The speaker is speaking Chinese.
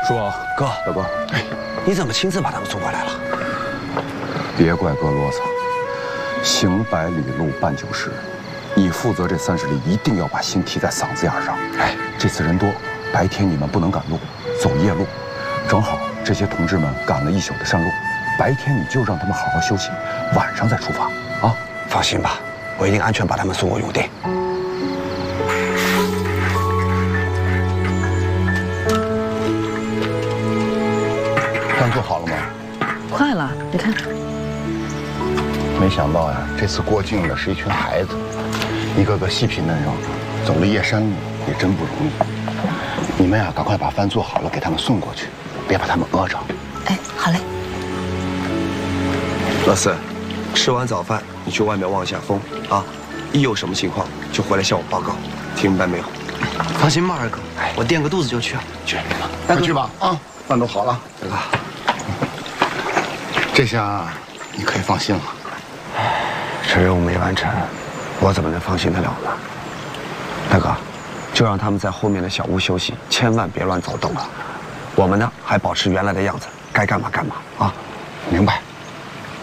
叔哥， 大哥， 你怎么亲自把他们送过来了？ 别怪哥啰嗦，行百里路半九十，你负责这30里一定要把心提在嗓子眼上。哎，这次人多，白天你们不能赶路，走夜路，正好这些同志们赶了一宿的山路，白天你就让他们好好休息，晚上再出发啊！ 放心吧，我一定安全把他们送过永定。 饭做好了吗？ 快了，你看。 没想到呀，这次过境的是一群孩子，一个个细皮嫩肉，走了夜山路也真不容易。你们呀，赶快把饭做好了，给他们送过去，别把他们饿着。 哎，好嘞。 老四，吃完早饭你去外面望一下风啊，一有什么情况就回来向我报告，听明白没有？ 放心吧，二哥，我垫个肚子就去。 去，快去吧啊！饭都好了， 大哥， 这下你可以放心了。 这任务没完成，我怎么能放心得了呢？大哥，就让他们在后面的小屋休息，千万别乱走动了。我们呢，还保持原来的样子，该干嘛干嘛啊！ 明白。